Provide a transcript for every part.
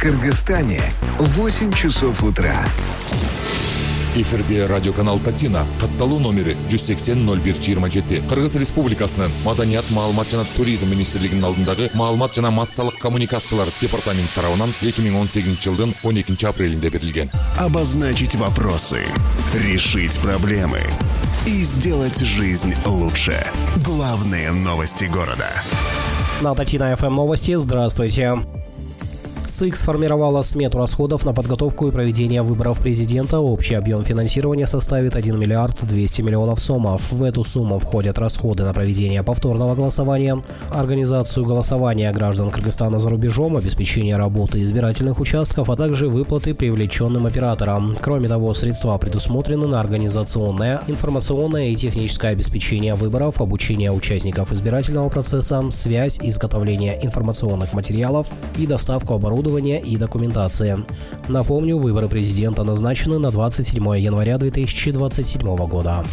Кыргызстане 8 часов утра. Эфирде радиоканал Татина, катталуу номери 180-01-27. Кыргыз Республикасынын Маданият, маалымат жана туризм министрлигинин алдындагы маалымат жана массалык коммуникациялар департаменти тарабынан 2018-жылдын 12 апрелинде берилген. Обозначить вопросы, решить проблемы и сделать жизнь лучше. Главные новости города. На Татина ФМ новости. Здравствуйте. ЦИК сформировала смету расходов на подготовку и проведение выборов президента. Общий объем финансирования составит 1 миллиард 200 миллионов сомов. В эту сумму входят расходы на проведение повторного голосования, организацию голосования граждан Кыргызстана за рубежом, обеспечение работы избирательных участков, а также выплаты привлеченным операторам. Кроме того, средства предусмотрены на организационное, информационное и техническое обеспечение выборов, обучение участников избирательного процесса, связь, изготовление информационных материалов и доставку оборудования и документации. Напомню, выборы президента назначены на 27 января 2027 года.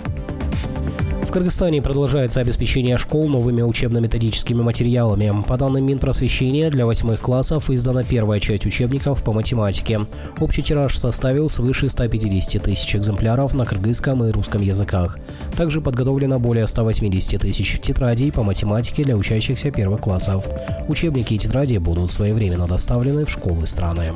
В Кыргызстане продолжается обеспечение школ новыми учебно-методическими материалами. По данным Минпросвещения, для 8 классов издана первая часть учебников по математике. Общий тираж составил свыше 150 тысяч экземпляров на кыргызском и русском языках. Также подготовлено более 180 тысяч тетрадей по математике для учащихся первых классов. Учебники и тетради будут своевременно доставлены в школы страны.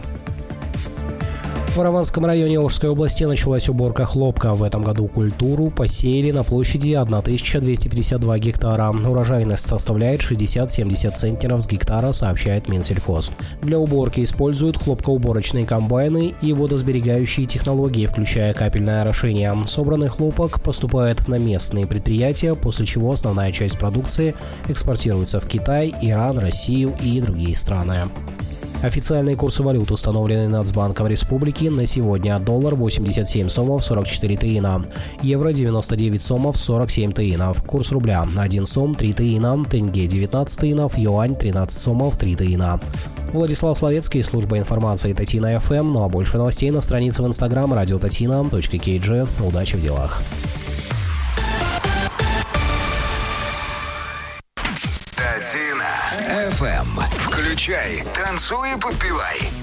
В Ворованском районе Ошской области началась уборка хлопка. В этом году культуру посеяли на площади 1252 гектара. Урожайность составляет 60-70 центнеров с гектара, сообщает Минсельхоз. Для уборки используют хлопкоуборочные комбайны и водосберегающие технологии, включая капельное орошение. Собранный хлопок поступает на местные предприятия, после чего основная часть продукции экспортируется в Китай, Иран, Россию и другие страны. Официальные курсы валют установлены Нацбанком Республики. На сегодня доллар 87 сомов 44 тыина, евро 99 сомов 47 тыинов, курс рубля 1 сом 3 тыина, тенге 19 тыинов, юань 13 сомов 3 тыина. Владислав Славецкий, служба информации Татина ФМ. Ну а больше новостей на странице в Instagram radiotatina.kg. Удачи в делах. Татина ФМ. Включай, танцуй и подпевай.